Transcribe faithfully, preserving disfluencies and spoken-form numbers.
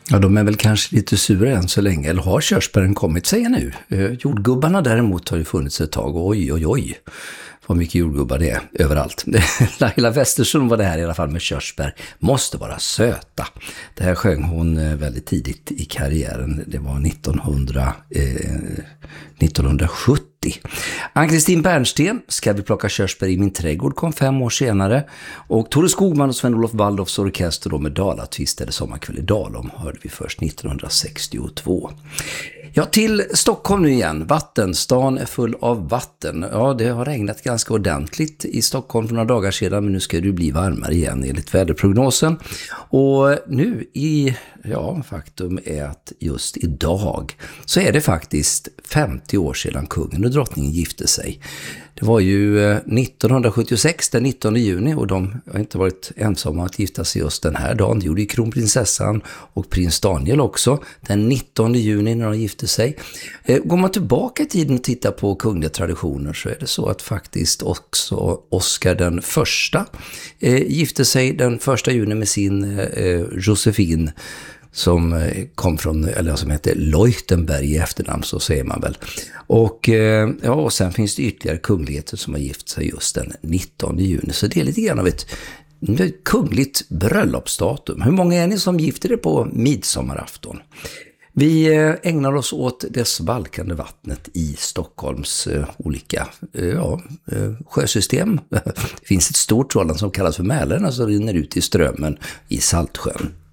Ja, de är väl kanske lite sura än så länge, eller har körsbären kommit sig nu? Eh, jordgubbarna däremot har ju funnits ett tag, oj oj oj. Vad mycket jordgubbar det är överallt. Laila Westersson var det här i alla fall med körsbär. Måste vara söta. Det här sjöng hon väldigt tidigt i karriären. Det var nittonhundra, eh, nittonhundrasjuttio. Ann-Kristin Bernsten, Ska vi plocka körsbär i min trädgård, kom fem år senare. Och Tore Skogman och Sven-Olof Waldorfs orkester då med Dalatvist eller Sommarkväll i Dalom hörde vi först nittonhundrasextiotvå. Ja, till Stockholm nu igen. Vattenstan är full av vatten. Ja, det har regnat ganska ordentligt i Stockholm för några dagar sedan, men nu ska det bli varmare igen enligt väderprognosen. Och nu i, ja, faktum är att just idag så är det faktiskt femtio år sedan kungen och drottningen gifte sig. Det var ju nittonhundrasjuttiosex, den nittonde juni, och de har inte varit ensamma att gifta sig just den här dagen. Det gjorde ju kronprinsessan och prins Daniel också den nittonde juni när de gifte sig. Går man tillbaka i tiden och tittar på kungliga traditioner så är det så att faktiskt också Oscar den första eh, gifte sig den första juni med sin eh, Josefin, som kom från, eller som heter Leuchtenberg i efternamn, så säger man väl. Och, ja, och sen finns det ytterligare kungligheter som har gift sig just den nittonde juni. Så det är lite grann av ett, ett kungligt bröllopsdatum. Hur många är ni som gifter er på midsommarafton? Vi ägnar oss åt det svalkande vattnet i Stockholms eh, olika eh, ja, eh, sjösystem. Det finns ett stort sådant som kallas för Mälaren, som rinner ut i strömmen i Saltsjön.